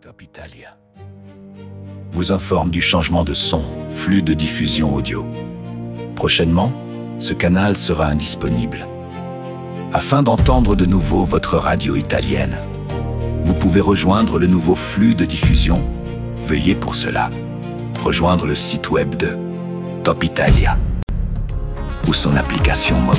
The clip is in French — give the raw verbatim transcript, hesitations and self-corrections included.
Top Italia vous informe du changement de son, flux de diffusion audio. Prochainement, ce canal sera indisponible. Afin d'entendre de nouveau votre radio italienne, vous pouvez rejoindre le nouveau flux de diffusion. Veuillez pour cela rejoindre le site web de Top Italia ou son application mobile.